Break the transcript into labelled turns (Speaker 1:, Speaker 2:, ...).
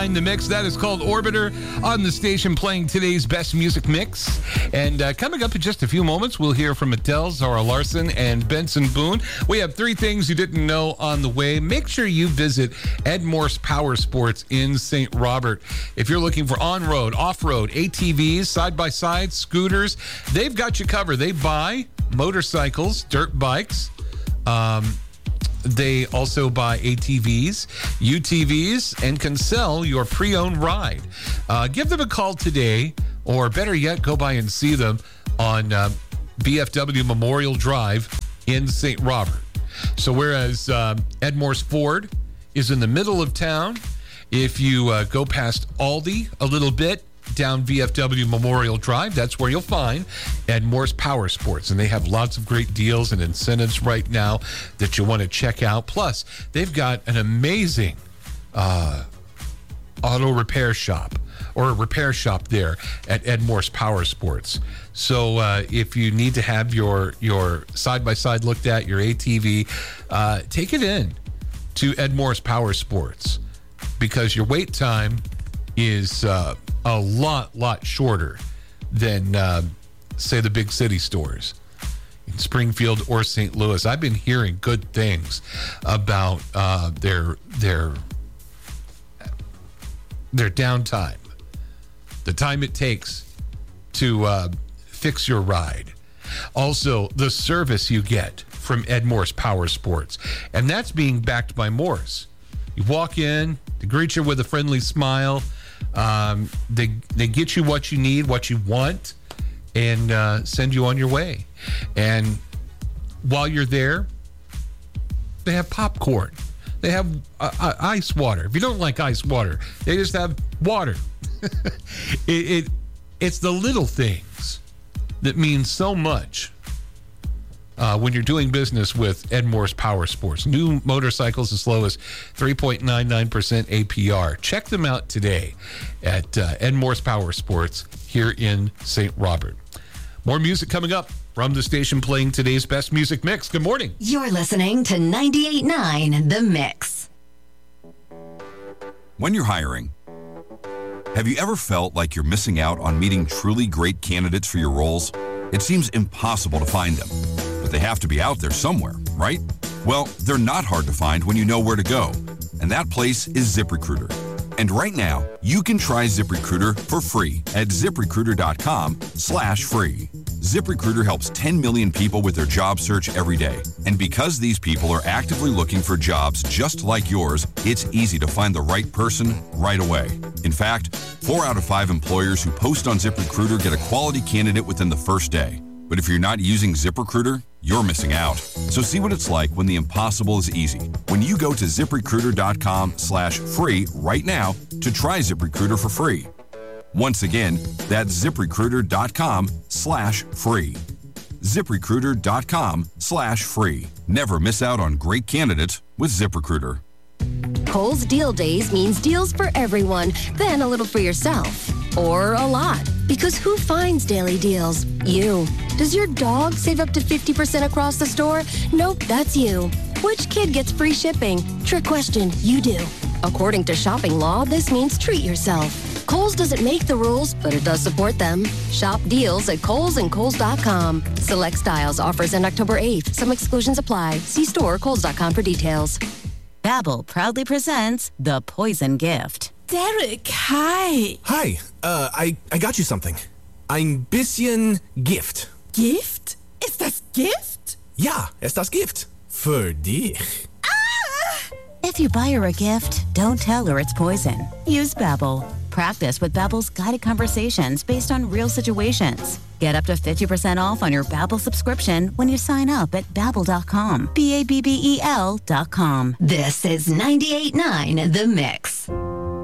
Speaker 1: 98.9 The Mix. That is called Orbiter on the station, playing today's best music mix. And coming up in just a few moments, we'll hear from Adele, Zara Larson, and Benson Boone. We have 3 things you didn't know on the way. Make sure you visit Ed Morse Power Sports in St. Robert. If you're looking for on-road, off-road, ATVs, side-by-side, scooters, they've got you covered. They buy motorcycles, dirt bikes. They also buy ATVs, UTVs, and can sell your pre-owned ride. Give them a call today, or better yet, go by and see them on BFW Memorial Drive in St. Robert. So whereas Ed Morse Ford is in the middle of town, if you go past Aldi a little bit, down VFW Memorial Drive, that's where you'll find Ed Morse Power Sports. And they have lots of great deals and incentives right now that you want to check out. Plus, they've got an amazing auto repair shop, or a repair shop there at Ed Morse Power Sports. So if you need to have your side-by-side looked at, your ATV, take it in to Ed Morse Power Sports, because your wait time is a lot shorter than, say, the big city stores in Springfield or St. Louis. I've been hearing good things about their downtime, the time it takes to fix your ride. Also, the service you get from Ed Morse Power Sports, and that's being backed by Morse. You walk in, they greet you with a friendly smile. They get you what you need, what you want, and send you on your way. And while you're there, they have popcorn. They have ice water. If you don't like ice water, they just have water. It's the little things that mean so much when you're doing business with Ed Morse Power Sports. New motorcycles as low as 3.99% APR. Check them out today at Ed Morse Power Sports here in St. Robert. More music coming up from the station, playing today's best music mix. Good morning.
Speaker 2: You're listening to 98.9 The Mix.
Speaker 3: When you're hiring, have you ever felt like you're missing out on meeting truly great candidates for your roles? It seems impossible to find them, but they have to be out there somewhere, right? Well, they're not hard to find when you know where to go, and that place is ZipRecruiter. And right now, you can try ZipRecruiter for free at ZipRecruiter.com/free. ZipRecruiter helps 10 million people with their job search every day. And because these people are actively looking for jobs just like yours, it's easy to find the right person right away. In fact, 4 out of 5 employers who post on ZipRecruiter get a quality candidate within the first day. But if you're not using ZipRecruiter, you're missing out. So see what it's like when the impossible is easy. When you go to ZipRecruiter.com/free right now to try ZipRecruiter for free. Once again, that's ZipRecruiter.com/free. ZipRecruiter.com/free. Never miss out on great candidates with ZipRecruiter.
Speaker 4: Kohl's Deal Days means deals for everyone, then a little for yourself. Or a lot. Because who finds daily deals? You. Does your dog save up to 50% across the store? Nope, that's you. Which kid gets free shipping? Trick question, you do. According to shopping law, this means treat yourself. Kohl's doesn't make the rules, but it does support them. Shop deals at Kohl's and Kohl's.com. Select styles, offers end October 8th. Some exclusions apply. See store or Kohl's.com for details.
Speaker 5: Babbel proudly presents The Poison Gift.
Speaker 6: Derek, hi.
Speaker 7: Hi, I got you something. Ein bisschen Gift.
Speaker 6: Gift? Ist das Gift?
Speaker 7: Ja, ist das Gift. Für dich.
Speaker 5: If you buy her a gift, don't tell her it's poison. Use Babbel. Practice with Babbel's guided conversations based on real situations. Get up to 50% off on your Babbel subscription when you sign up at Babbel.com. BABBEL.com.
Speaker 2: This is 98.9 The Mix.